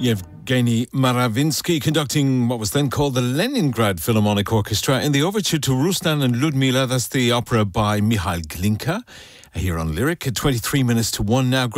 Yevgeny Maravinsky conducting what was then called the Leningrad Philharmonic Orchestra in the overture to Ruslan and Ludmila. That's the opera by Mikhail Glinka here on Lyric at 23 minutes to 1 now.